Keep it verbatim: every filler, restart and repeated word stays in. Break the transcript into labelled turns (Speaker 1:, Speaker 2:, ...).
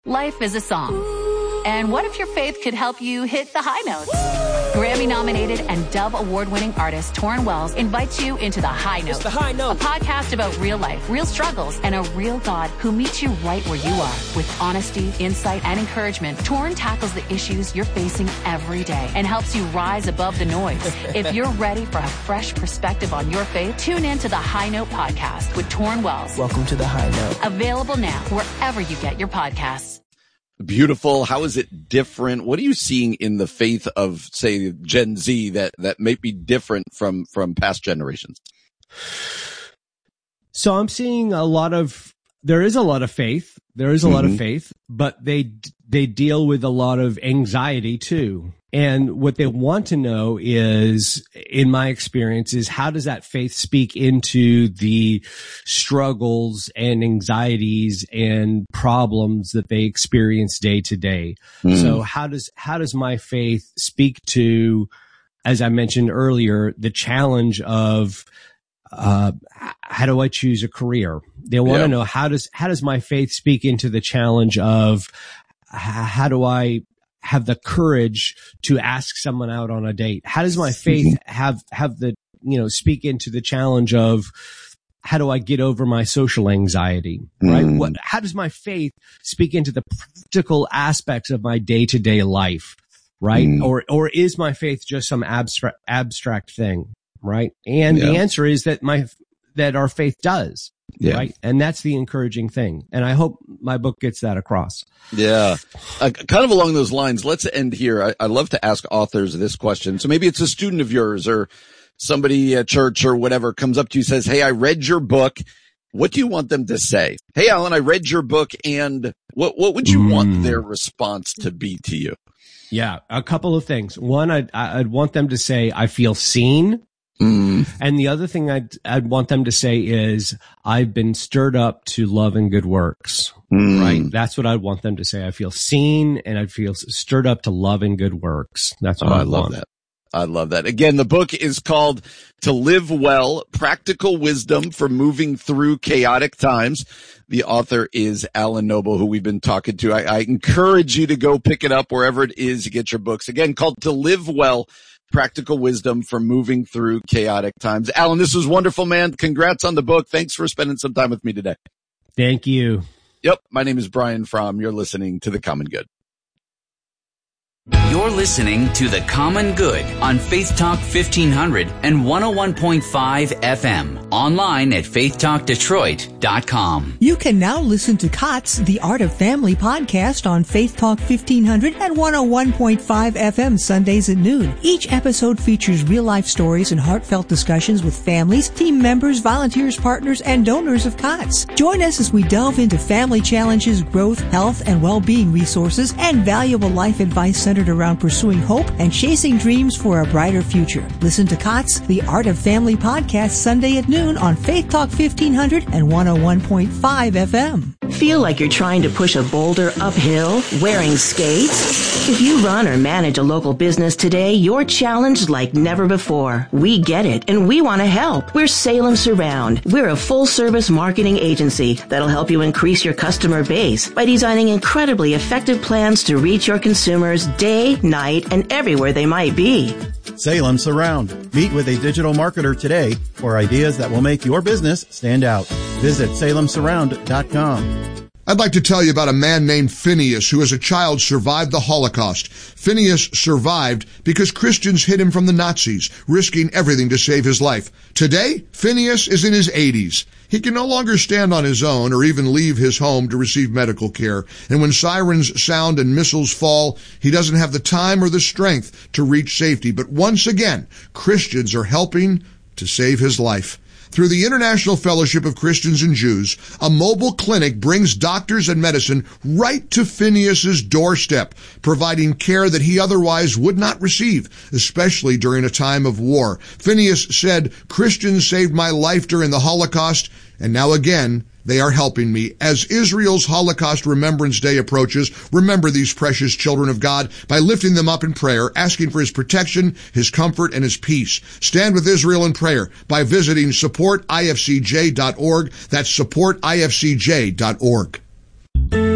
Speaker 1: Life is a song. And what if your faith could help you hit the high notes? Grammy-nominated and Dove Award-winning artist Torrin Wells invites you into The High Note.
Speaker 2: It's The High Note.
Speaker 1: A podcast about real life, real struggles, and a real God who meets you right where you are. With honesty, insight, and encouragement, Torrin tackles the issues you're facing every day and helps you rise above the noise. If you're ready for a fresh perspective on your faith, tune in to The High Note podcast with Torrin Wells.
Speaker 2: Welcome to The High Note.
Speaker 1: Available now wherever you get your podcasts.
Speaker 3: Beautiful. How is it different? What are you seeing in the faith of, say, Gen Z that, that may be different from, from past generations?
Speaker 4: So I'm seeing a lot of, there is a lot of faith. There is a mm-hmm. lot of faith, but they, they deal with a lot of anxiety too. And what they want to know is, in my experience, is how does that faith speak into the struggles and anxieties and problems that they experience day to day? Mm. So how does, how does my faith speak to, as I mentioned earlier, the challenge of, uh, how do I choose a career? They want to yeah. know how does, how does my faith speak into the challenge of how do I have the courage to ask someone out on a date? How does my faith have, have the, you know, speak into the challenge of how do I get over my social anxiety, right? Mm. What, how does my faith speak into the practical aspects of my day to day life, right? Mm. Or, or is my faith just some abstract, abstract thing, right? And yeah. the answer is that my, that our faith does. Yeah. Right. And that's the encouraging thing. And I hope my book gets that across.
Speaker 3: Yeah. Uh, kind of along those lines, let's end here. I, I love to ask authors this question. So maybe it's a student of yours or somebody at church or whatever comes up to you and says, hey, I read your book. What do you want them to say? Hey, Alan, I read your book. And what, what would you mm. want their response to be to you?
Speaker 4: Yeah. A couple of things. One, I'd, I'd want them to say, I feel seen. Mm. And the other thing I'd, I'd want them to say is, I've been stirred up to love and good works, mm. right? That's what I'd want them to say. I feel seen and I feel stirred up to love and good works. That's what oh, I love want.
Speaker 3: that. I love that. Again, the book is called To Live Well, Practical Wisdom for Moving Through Chaotic Times. The author is Alan Noble, who we've been talking to. I, I encourage you to go pick it up wherever it is you get your books. Again, called To Live Well, Practical Wisdom for Moving Through Chaotic Times. Alan, this was wonderful, man. Congrats on the book. Thanks for spending some time with me today.
Speaker 4: Thank you.
Speaker 3: Yep. My name is Brian Fromm. You're listening to The Common Good.
Speaker 5: You're listening to The Common Good on Faith Talk fifteen hundred and one oh one point five F M. Online at faith talk detroit dot com.
Speaker 6: You can now listen to C O T S, The Art of Family podcast on Faith Talk fifteen hundred and one oh one point five F M Sundays at noon. Each episode features real-life stories and heartfelt discussions with families, team members, volunteers, partners, and donors of C O T S. Join us as we delve into family challenges, growth, health, and well-being resources, and valuable life advice centered around pursuing hope and chasing dreams for a brighter future. Listen to C O T S, The Art of Family podcast Sunday at noon on Faith Talk fifteen hundred and one oh one point five F M.
Speaker 7: Feel like you're trying to push a boulder uphill wearing skates? If you run or manage a local business today, you're challenged like never before. We get it, and we want to help. We're Salem Surround. We're a full-service marketing agency that'll help you increase your customer base by designing incredibly effective plans to reach your consumers day, night, and everywhere they might be.
Speaker 8: Salem Surround. Meet with a digital marketer today for ideas that will make your business stand out. Visit salem surround dot com.
Speaker 9: I'd like to tell you about a man named Phineas who as a child survived the Holocaust. Phineas survived because Christians hid him from the Nazis, risking everything to save his life. Today, Phineas is in his eighties. He can no longer stand on his own or even leave his home to receive medical care. And when sirens sound and missiles fall, he doesn't have the time or the strength to reach safety. But once again, Christians are helping to save his life. Through the International Fellowship of Christians and Jews, a mobile clinic brings doctors and medicine right to Phineas's doorstep, providing care that he otherwise would not receive, especially during a time of war. Phineas said, "Christians saved my life during the Holocaust, and now again, they are helping me." As Israel's Holocaust Remembrance Day approaches, remember these precious children of God by lifting them up in prayer, asking for his protection, his comfort, and his peace. Stand with Israel in prayer by visiting support I F C J dot org. That's support I F C J dot org.